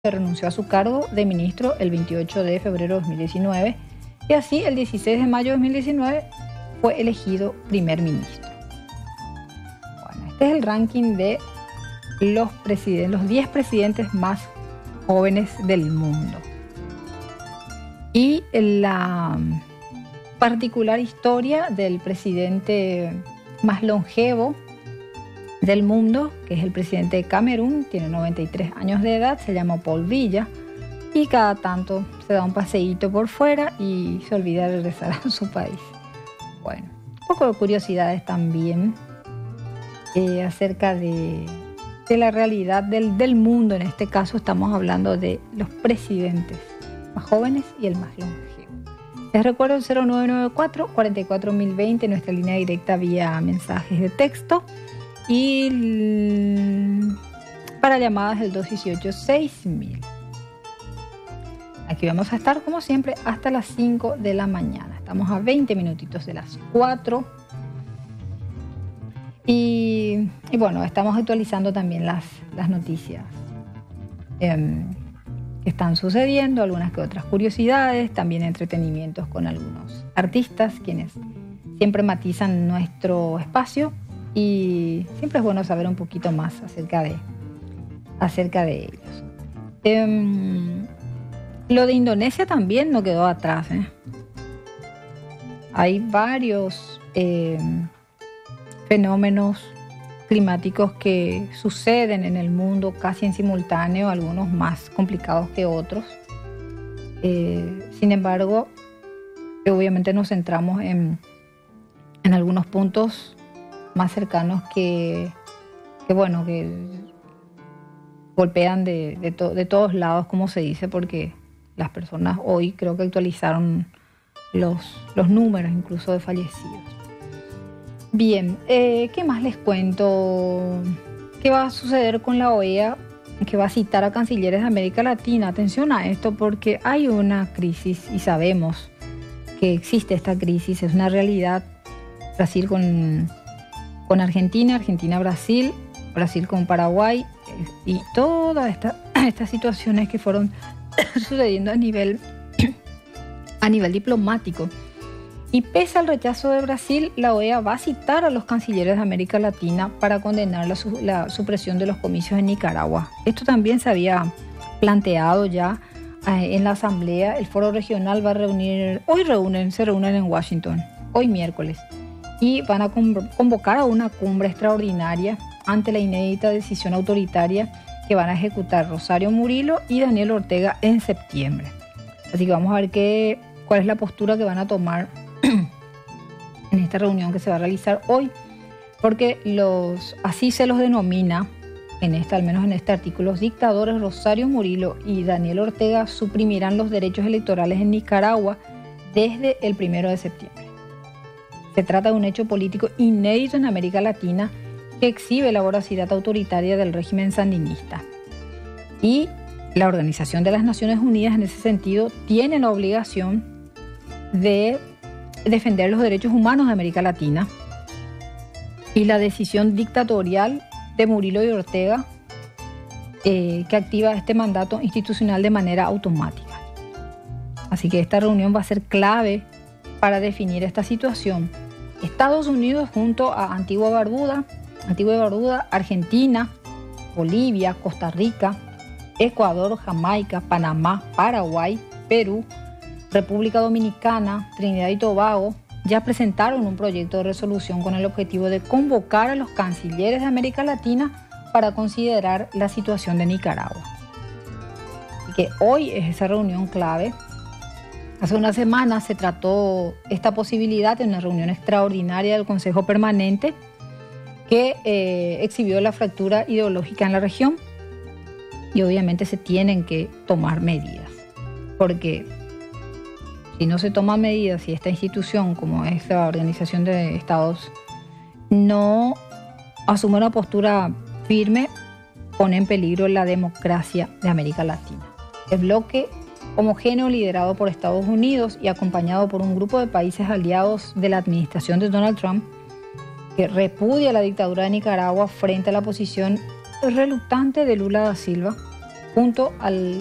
renunció a su cargo de ministro el 28 de febrero de 2019 y así el 16 de mayo de 2019 fue elegido primer ministro. Bueno, este es el ranking de los 10 presidentes más jóvenes del mundo. Y la particular historia del presidente más longevo del mundo, que es el presidente de Camerún, tiene 93 años de edad, se llama Paul Biya, y cada tanto se da un paseíto por fuera y se olvida de regresar a su país. Bueno, un poco de curiosidades también acerca de la realidad del mundo. En este caso estamos hablando de los presidentes más jóvenes y el más longevo. Les recuerdo el 0994-44020, nuestra línea directa vía mensajes de texto. Y para llamadas el 218-6000. Aquí vamos a estar como siempre hasta las 5 de la mañana. Estamos a 20 minutitos de las 4. Y bueno, estamos actualizando también las noticias que están sucediendo, algunas que otras curiosidades, también entretenimientos con algunos artistas, quienes siempre matizan nuestro espacio. Y siempre es bueno saber un poquito más acerca de ellos. Lo de Indonesia también no quedó atrás. Hay varios fenómenos climáticos que suceden en el mundo casi en simultáneo, algunos más complicados que otros. Sin embargo, obviamente nos centramos en algunos puntos más cercanos que golpean de todos lados, como se dice, porque las personas hoy creo que actualizaron los números incluso de fallecidos. Bien, ¿qué más les cuento? ¿Qué va a suceder con la OEA? Que va a citar a cancilleres de América Latina. Atención a esto porque hay una crisis y sabemos que existe esta crisis, es una realidad. Brasil con Argentina, Argentina-Brasil, Brasil con Paraguay y todas estas situaciones que fueron sucediendo a nivel diplomático. Y pese al rechazo de Brasil, la OEA va a citar a los cancilleres de América Latina para condenar la supresión de los comicios en Nicaragua. Esto también se había planteado ya en la Asamblea. El Foro Regional va a se reúnen en Washington, hoy miércoles. Y van a convocar a una cumbre extraordinaria ante la inédita decisión autoritaria que van a ejecutar Rosario Murillo y Daniel Ortega en septiembre. Así que vamos a ver cuál es la postura que van a tomar en esta reunión que se va a realizar hoy, porque así se los denomina, al menos en este artículo, los dictadores Rosario Murillo y Daniel Ortega suprimirán los derechos electorales en Nicaragua desde el 1 de septiembre. Se trata de un hecho político inédito en América Latina que exhibe la voracidad autoritaria del régimen sandinista. Y la Organización de las Naciones Unidas en ese sentido tiene la obligación de defender los derechos humanos de América Latina. Y la decisión dictatorial de Murillo y Ortega que activa este mandato institucional de manera automática. Así que esta reunión va a ser clave para definir esta situación. Estados Unidos junto a Antigua y Barbuda, Argentina, Bolivia, Costa Rica, Ecuador, Jamaica, Panamá, Paraguay, Perú, República Dominicana, Trinidad y Tobago ya presentaron un proyecto de resolución con el objetivo de convocar a los cancilleres de América Latina para considerar la situación de Nicaragua. Así que hoy es esa reunión clave. Hace una semana se trató esta posibilidad en una reunión extraordinaria del Consejo Permanente que exhibió la fractura ideológica en la región y obviamente se tienen que tomar medidas, porque si no se toman medidas, si esta institución como es la Organización de Estados no asume una postura firme, pone en peligro la democracia de América Latina. El bloque homogéneo liderado por Estados Unidos y acompañado por un grupo de países aliados de la administración de Donald Trump, que repudia la dictadura de Nicaragua frente a la posición reluctante de Lula da Silva, junto al